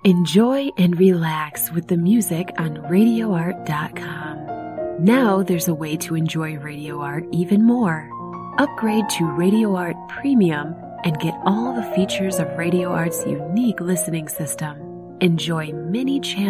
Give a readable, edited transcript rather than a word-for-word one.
Enjoy and relax with the music on RadioArt.com. Now there's a way to enjoy Radio Art even more. Upgrade to Radio Art Premium and get all the features of Radio Art's unique listening system. Enjoy many channels